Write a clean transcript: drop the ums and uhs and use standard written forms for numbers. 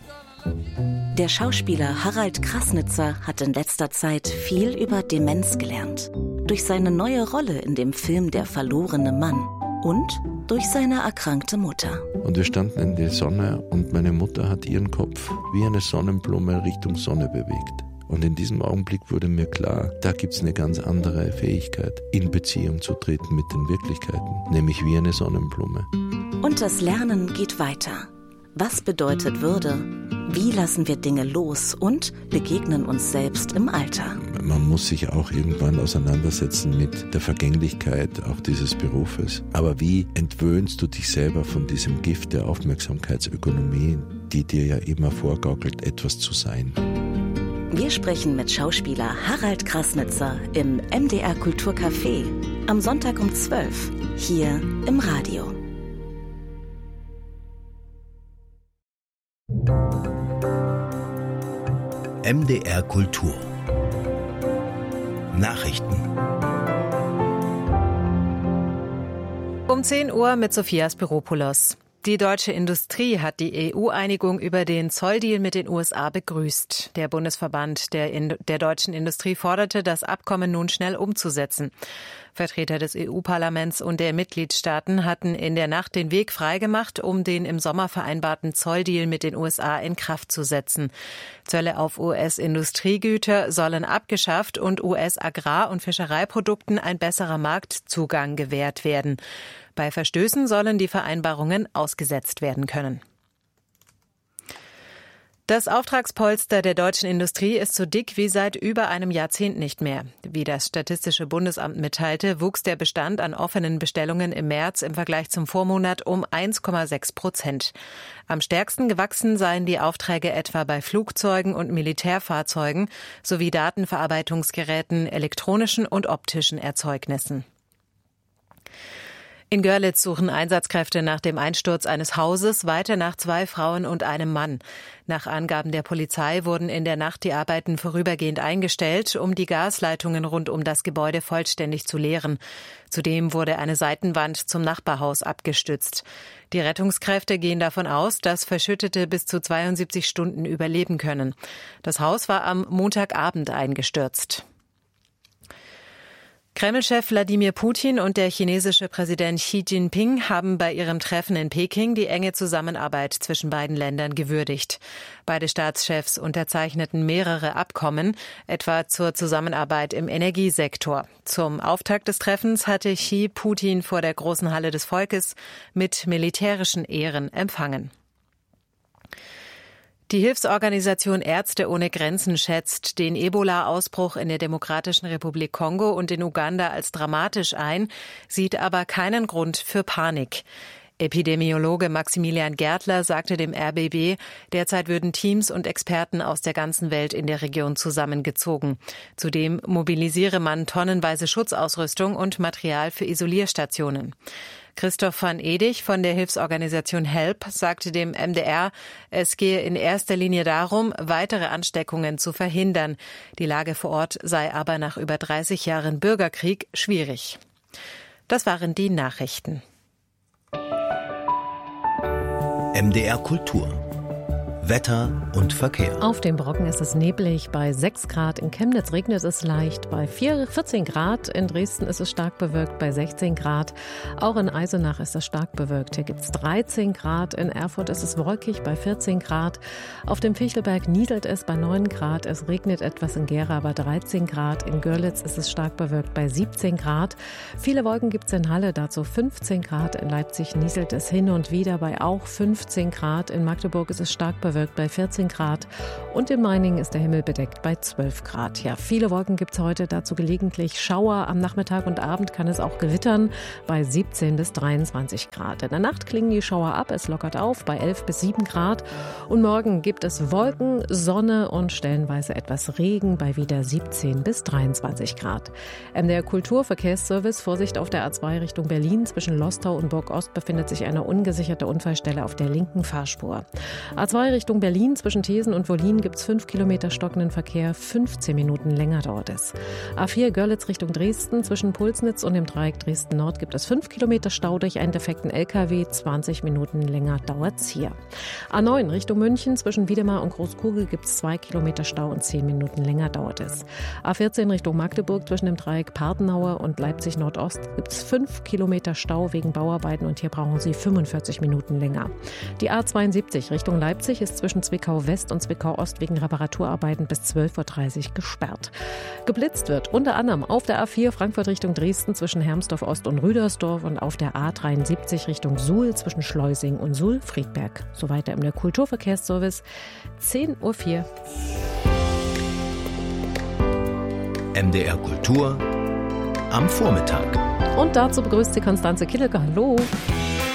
Der Schauspieler Harald Krasnitzer hat in letzter Zeit viel über Demenz gelernt. Durch seine neue Rolle in dem Film Der verlorene Mann und durch seine erkrankte Mutter. Und wir standen in der Sonne und meine Mutter hat ihren Kopf wie eine Sonnenblume Richtung Sonne bewegt. Und in diesem Augenblick wurde mir klar, da gibt es eine ganz andere Fähigkeit, in Beziehung zu treten mit den Wirklichkeiten, nämlich wie eine Sonnenblume. Und das Lernen geht weiter. Was bedeutet Würde? Wie lassen wir Dinge los und begegnen uns selbst im Alter? Man muss sich auch irgendwann auseinandersetzen mit der Vergänglichkeit auch dieses Berufes. Aber wie entwöhnst du dich selber von diesem Gift der Aufmerksamkeitsökonomie, die dir ja immer vorgaukelt, etwas zu sein? Wir sprechen mit Schauspieler Harald Krasnitzer im MDR Kulturcafé am Sonntag um 12 hier im Radio. MDR Kultur Nachrichten. Um 10 Uhr mit Sophia Spiropoulos. Die deutsche Industrie hat die EU-Einigung über den Zolldeal mit den USA begrüßt. Der Bundesverband der deutschen Industrie forderte, das Abkommen nun schnell umzusetzen. Vertreter des EU-Parlaments und der Mitgliedstaaten hatten in der Nacht den Weg freigemacht, um den im Sommer vereinbarten Zolldeal mit den USA in Kraft zu setzen. Zölle auf US-Industriegüter sollen abgeschafft und US-Agrar- und Fischereiprodukten ein besserer Marktzugang gewährt werden. Bei Verstößen sollen die Vereinbarungen ausgesetzt werden können. Das Auftragspolster der deutschen Industrie ist so dick wie seit über einem Jahrzehnt nicht mehr. Wie das Statistische Bundesamt mitteilte, wuchs der Bestand an offenen Bestellungen im März im Vergleich zum Vormonat um 1,6%. Am stärksten gewachsen seien die Aufträge etwa bei Flugzeugen und Militärfahrzeugen sowie Datenverarbeitungsgeräten, elektronischen und optischen Erzeugnissen. In Görlitz suchen Einsatzkräfte nach dem Einsturz eines Hauses weiter nach 2 Frauen und einem Mann. Nach Angaben der Polizei wurden in der Nacht die Arbeiten vorübergehend eingestellt, um die Gasleitungen rund um das Gebäude vollständig zu leeren. Zudem wurde eine Seitenwand zum Nachbarhaus abgestützt. Die Rettungskräfte gehen davon aus, dass Verschüttete bis zu 72 Stunden überleben können. Das Haus war am Montagabend eingestürzt. Kreml-Chef Wladimir Putin und der chinesische Präsident Xi Jinping haben bei ihrem Treffen in Peking die enge Zusammenarbeit zwischen beiden Ländern gewürdigt. Beide Staatschefs unterzeichneten mehrere Abkommen, etwa zur Zusammenarbeit im Energiesektor. Zum Auftakt des Treffens hatte Xi Putin vor der Großen Halle des Volkes mit militärischen Ehren empfangen. Die Hilfsorganisation Ärzte ohne Grenzen schätzt den Ebola-Ausbruch in der Demokratischen Republik Kongo und in Uganda als dramatisch ein, sieht aber keinen Grund für Panik. Epidemiologe Maximilian Gärtler sagte dem RBB, derzeit würden Teams und Experten aus der ganzen Welt in der Region zusammengezogen. Zudem mobilisiere man tonnenweise Schutzausrüstung und Material für Isolierstationen. Christoph van Edig von der Hilfsorganisation HELP sagte dem MDR, es gehe in erster Linie darum, weitere Ansteckungen zu verhindern. Die Lage vor Ort sei aber nach über 30 Jahren Bürgerkrieg schwierig. Das waren die Nachrichten. MDR Kultur Wetter und Verkehr. Auf dem Brocken ist es neblig, bei 6 Grad. In Chemnitz regnet es leicht, bei 14 Grad. In Dresden ist es stark bewölkt, bei 16 Grad. Auch in Eisenach ist es stark bewölkt. Hier gibt es 13 Grad. In Erfurt ist es wolkig, bei 14 Grad. Auf dem Fichtelberg nieselt es bei 9 Grad. Es regnet etwas in Gera, bei 13 Grad. In Görlitz ist es stark bewölkt, bei 17 Grad. Viele Wolken gibt es in Halle, dazu 15 Grad. In Leipzig nieselt es hin und wieder, bei auch 15 Grad. In Magdeburg ist es stark bewölkt bei 14 Grad und in Meiningen ist der Himmel bedeckt bei 12 Grad. Ja, viele Wolken gibt es heute, dazu gelegentlich Schauer. Am Nachmittag und Abend kann es auch gewittern bei 17 bis 23 Grad. In der Nacht klingen die Schauer ab, es lockert auf bei 11 bis 7 Grad. Und morgen gibt es Wolken, Sonne und stellenweise etwas Regen bei wieder 17 bis 23 Grad. Der Kulturverkehrsservice, Vorsicht auf der A2 Richtung Berlin. Zwischen Lostau und Burg Ost befindet sich eine ungesicherte Unfallstelle auf der linken Fahrspur. A2 Richtung Berlin zwischen Thesen und Wollin gibt es 5 Kilometer stockenden Verkehr. 15 Minuten länger dauert es. A4 Görlitz Richtung Dresden zwischen Pulsnitz und dem Dreieck Dresden Nord gibt es 5 Kilometer Stau durch einen defekten LKW. 20 Minuten länger dauert es hier. A9 Richtung München zwischen Wiedemar und Großkugel gibt es 2 Kilometer Stau und 10 Minuten länger dauert es. A14 Richtung Magdeburg zwischen dem Dreieck Partenauer und Leipzig Nordost gibt es 5 Kilometer Stau wegen Bauarbeiten und hier brauchen Sie 45 Minuten länger. Die A72 Richtung Leipzig ist zwischen Zwickau West und Zwickau Ost wegen Reparaturarbeiten bis 12.30 Uhr gesperrt. Geblitzt wird unter anderem auf der A4 Frankfurt Richtung Dresden zwischen Hermsdorf Ost und Rüdersdorf und auf der A73 Richtung Suhl zwischen Schleusing und Suhl-Friedberg. So weiter im Kulturverkehrsservice 10.04 Uhr. MDR Kultur am Vormittag. Und dazu begrüßt Sie Konstanze Kielke. Hallo.